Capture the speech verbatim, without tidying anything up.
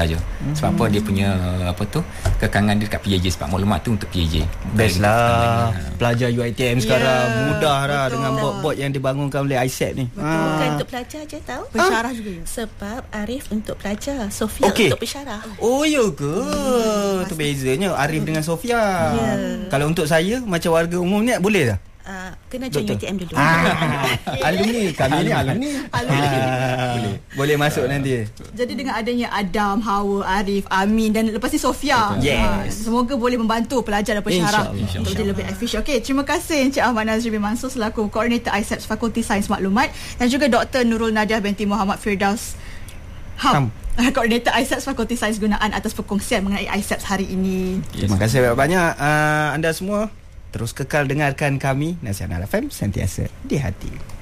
saja. Sebab apa, dia punya apa tu, kekangan dia dekat P J J, sebab maklumat tu untuk P J J. Best lah. Pelajar U I T M sekarang Yeah, mudah dah betul. dengan bot-bot yang dibangunkan oleh I S E P ni. Betul. Bukan untuk pelajar je tahu. Pensyarah juga. Sebab Arif untuk pelajar, Sofia Okey. untuk pensyarah. Oh ya ke? Hmm, tu bezanya Arif dengan Sofia. Ya. Kalau untuk saya macam warga umum ni boleh tak? Uh, kena join U Doktor. T M dulu. Ah, alumni kami ni alumni. Alumni. Ah, boleh. Boleh masuk nanti. Jadi dengan adanya Adam, Hawa, Arif, Amin dan lepas ni Sofia. Yes. Ah, semoga boleh membantu pelajar dan pensyarah InsyaAllah. untuk jadi lebih efisien. Okey, terima kasih Encik Ahmad Nazri bin Mansur selaku Koordinator I S E P Fakulti Sains Maklumat dan juga Doktor Nurul Nadiah binti Muhammad Firdaus Ham. Koordinator I S E P Fakulti Sains Gunaan atas perkongsian mengenai I S E P hari ini. Terima kasih banyak-banyak uh, anda semua. Terus kekal dengarkan kami Nasihat F M, sentiasa di hati.